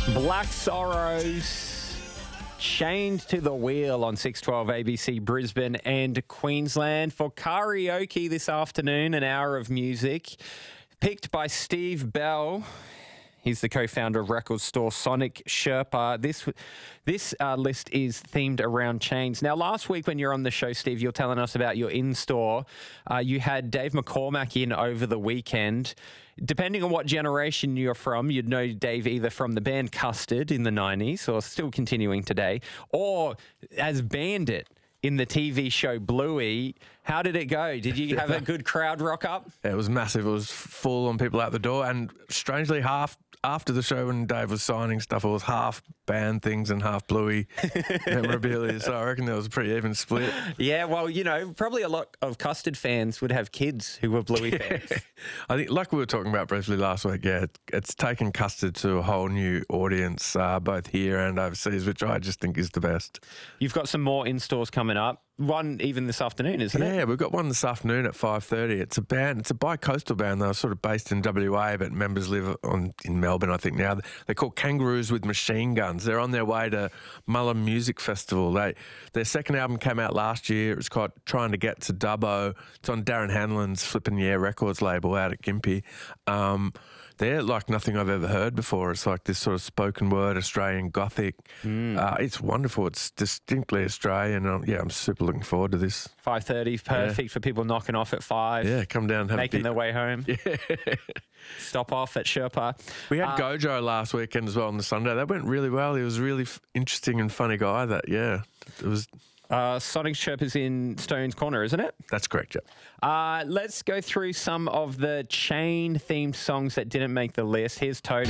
Black Sorrows, Chained to the Wheel on 612 ABC Brisbane and Queensland. For karaoke this afternoon, an hour of music picked by Steve Bell. He's the co-founder of record store Sonic Sherpa. This list is themed around chains. Now, last week when you're on the show, Steve, you're telling us about your in-store. You had Dave McCormack in over the weekend. Depending on what generation you're from, you'd know Dave either from the band Custard in the 90s, or still continuing today, or as Bandit in the TV show Bluey. How did it go? Did you have a good crowd rock up? It was massive. It was full on people out the door. And strangely, half after the show when Dave was signing stuff, it was half band things and half Bluey memorabilia. So I reckon there was a pretty even split. Yeah, well, you know, probably a lot of Custard fans would have kids who were Bluey fans. I think, like we were talking about briefly last week, it's taken Custard to a whole new audience, both here and overseas, which I just think is the best. You've got some more in-stores coming up. One even this afternoon, isn't it? Yeah, we've got one this afternoon at 5:30. It's a band. It's a bi-coastal band. They're sort of based in WA, but members live in Melbourne, I think now. They're called Kangaroos with Machine Guns. They're on their way to Mullum Music Festival. Their second album came out last year. It was called Trying to Get to Dubbo. It's on Darren Hanlon's Flippin' Yeah Records label out at Gympie. They're like nothing I've ever heard before. It's like this sort of spoken word Australian gothic. It's wonderful. It's distinctly Australian. I'm super looking forward to this. 5:30, perfect for people knocking off at 5. Yeah, come down and have making their way home. Yeah. Stop off at Sherpa. We had Gojo last weekend as well on the Sunday. That went really well. He was a really interesting and funny guy. It was. Sonic Sherpa's in Stone's Corner, isn't it? That's correct, yeah. Let's go through some of the chain-themed songs that didn't make the list. Here's Toto.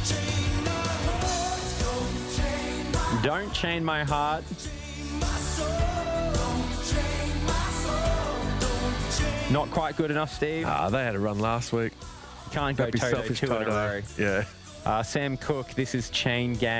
Don't Chain My Heart. Not quite good enough, Steve. They had a run last week. Can't go Toto 2 in a row. Yeah. Sam Cooke, this is Chain Gang.